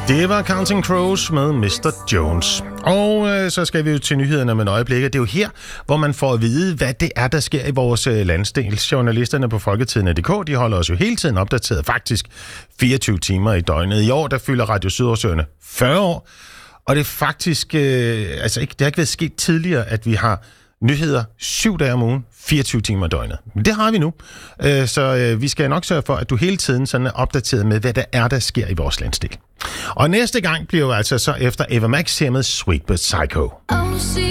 Det var Counting Crows med Mr. Jones. Og så skal vi jo til nyhederne med et øjeblik. Det er jo her, hvor man får at vide, hvad det er, der sker i vores landsdel. Journalisterne på Folketidende.dk, de holder os jo hele tiden opdateret, faktisk 24 timer i døgnet. I år, der fylder Radio Sydoversøerne 40 år. Og det er faktisk, det har ikke været sket tidligere, at vi har nyheder 7 dage om ugen, 24 timer i døgnet. Men det har vi nu. Så vi skal nok sørge for, at du hele tiden sådan er opdateret med, hvad der sker i vores landsdel. Og næste gang bliver jo altså så efter Eva Max her med Sweet But Psycho.